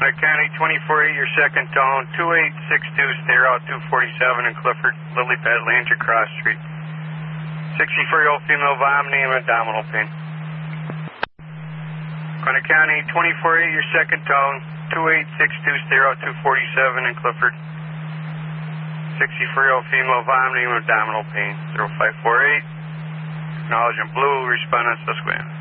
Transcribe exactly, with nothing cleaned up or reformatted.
Gwinnett County, twenty-four eight, your second tone, two eight six two, stay route two forty-seven in Clifford, Lily Pad, Langer Cross Street. sixty-four-year-old female vomiting and abdominal pain. Gwinnett County, twenty-four eight, your second tone, two eight six two, stay route two forty-seven in Clifford. sixty-four-year-old female vomiting and abdominal pain, zero five four eight. Acknowledging blue, respondent Susquehanna.